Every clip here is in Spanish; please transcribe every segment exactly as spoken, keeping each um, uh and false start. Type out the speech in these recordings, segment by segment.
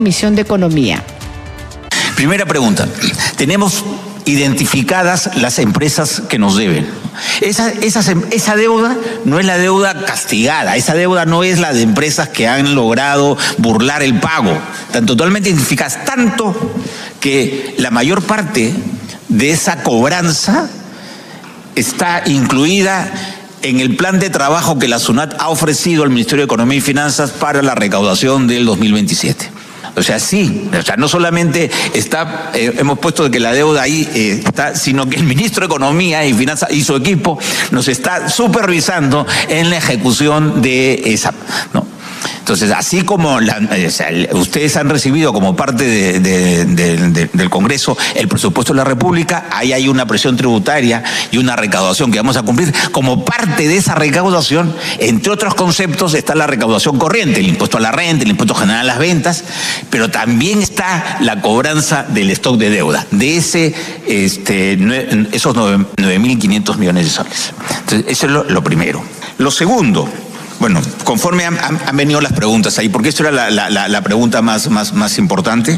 Comisión de Economía. Primera pregunta. Tenemos identificadas las empresas que nos deben. Esa, esa, esa deuda no es la deuda castigada, esa deuda no es la de empresas que han logrado burlar el pago. Están totalmente identificadas, tanto que la mayor parte de esa cobranza está incluida en el plan de trabajo que la SUNAT ha ofrecido al Ministerio de Economía y Finanzas para la recaudación del dos mil veintisiete. O sea, sí, o sea, no solamente está, eh, hemos puesto que la deuda ahí eh, está, sino que el ministro de Economía y Finanzas y su equipo nos está supervisando en la ejecución de esa, ¿no? Entonces, así como la, o sea, ustedes han recibido como parte de, de, de, de, del Congreso el presupuesto de la República, ahí hay una presión tributaria y una recaudación que vamos a cumplir. Como parte de esa recaudación, entre otros conceptos, está la recaudación corriente, el impuesto a la renta, el impuesto general a las ventas, pero también está la cobranza del stock de deuda, de ese, este, esos nueve mil quinientos millones de soles. Entonces, eso es lo, lo primero. Lo segundo, bueno, conforme han, han, han venido las preguntas ahí, porque esto era la, la, la pregunta más, más, más importante.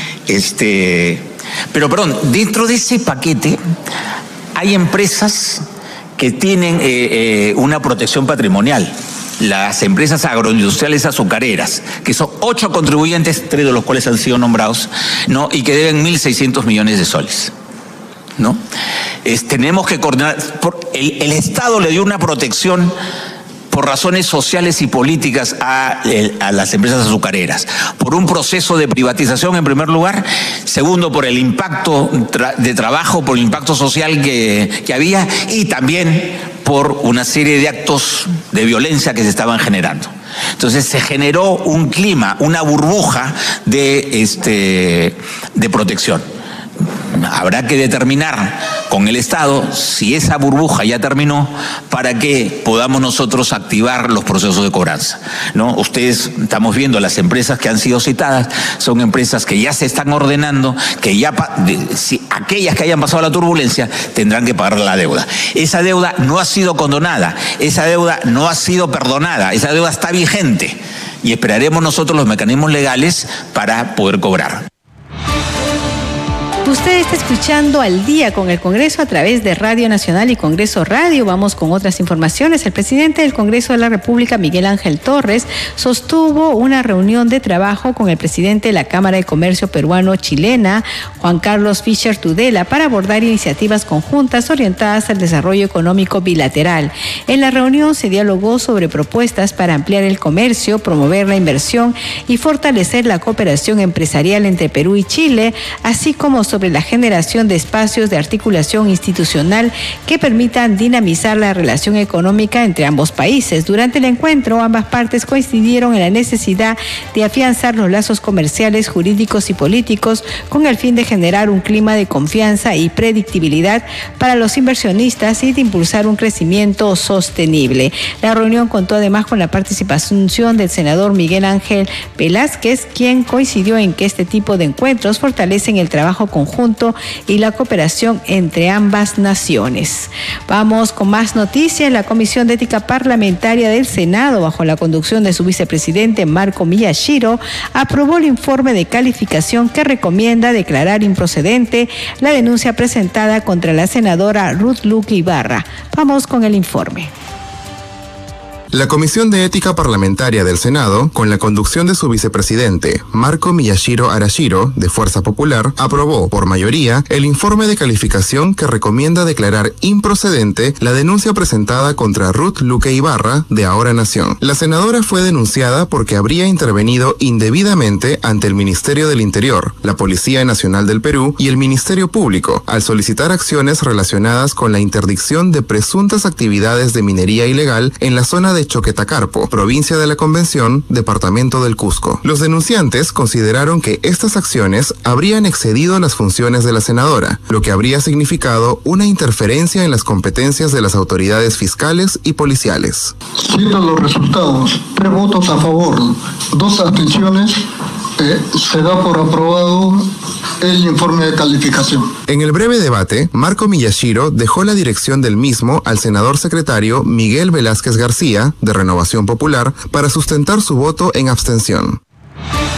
Este, pero, perdón, dentro de ese paquete hay empresas que tienen eh, eh, una protección patrimonial. Las empresas agroindustriales azucareras, que son ocho contribuyentes, tres de los cuales han sido nombrados, ¿no? Y que deben mil seiscientos millones de soles, ¿no? Es, tenemos que coordinar. Por, el, el Estado le dio una protección por razones sociales y políticas a, a las empresas azucareras, por un proceso de privatización en primer lugar, segundo por el impacto tra de trabajo, por el impacto social que, que había, y también por una serie de actos de violencia que se estaban generando. Entonces se generó un clima, una burbuja de, este, de protección. Habrá que determinar con el Estado si esa burbuja ya terminó para que podamos nosotros activar los procesos de cobranza, ¿no? Ustedes, estamos viendo las empresas que han sido citadas, son empresas que ya se están ordenando, que ya, si, aquellas que hayan pasado la turbulencia tendrán que pagar la deuda. Esa deuda no ha sido condonada, esa deuda no ha sido perdonada, esa deuda está vigente y esperaremos nosotros los mecanismos legales para poder cobrar. Usted está escuchando Al Día con el Congreso a través de Radio Nacional y Congreso Radio. Vamos con otras informaciones. El presidente del Congreso de la República, Miguel Ángel Torres, sostuvo una reunión de trabajo con el presidente de la Cámara de Comercio Peruano-Chilena, Juan Carlos Fischer Tudela, para abordar iniciativas conjuntas orientadas al desarrollo económico bilateral. En la reunión se dialogó sobre propuestas para ampliar el comercio, promover la inversión y fortalecer la cooperación empresarial entre Perú y Chile, así como sobre la generación de espacios de articulación institucional que permitan dinamizar la relación económica entre ambos países. Durante el encuentro, ambas partes coincidieron en la necesidad de afianzar los lazos comerciales, jurídicos y políticos con el fin de generar un clima de confianza y predictibilidad para los inversionistas y de impulsar un crecimiento sostenible. La reunión contó además con la participación del senador Miguel Ángel Velázquez, quien coincidió en que este tipo de encuentros fortalecen el trabajo conjunto y la cooperación entre ambas naciones. Vamos con más noticias. La Comisión de Ética Parlamentaria del Senado, bajo la conducción de su vicepresidente Marco Miyashiro, aprobó el informe de calificación que recomienda declarar improcedente la denuncia presentada contra la senadora Ruth Luque Ibarra. Vamos con el informe. La Comisión de Ética Parlamentaria del Senado, con la conducción de su vicepresidente, Marco Miyashiro Arashiro, de Fuerza Popular, aprobó, por mayoría, el informe de calificación que recomienda declarar improcedente la denuncia presentada contra Ruth Luque Ibarra, de Ahora Nación. La senadora fue denunciada porque habría intervenido indebidamente ante el Ministerio del Interior, la Policía Nacional del Perú y el Ministerio Público, al solicitar acciones relacionadas con la interdicción de presuntas actividades de minería ilegal en la zona de Choquetacarpo, provincia de la Convención, departamento del Cusco. Los denunciantes consideraron que estas acciones habrían excedido las funciones de la senadora, lo que habría significado una interferencia en las competencias de las autoridades fiscales y policiales. Cito los resultados: tres votos a favor, dos abstenciones. Eh, se da por aprobado el informe de calificación. En el breve debate, Marco Miyashiro dejó la dirección del mismo al senador secretario Miguel Velázquez García, de Renovación Popular, para sustentar su voto en abstención.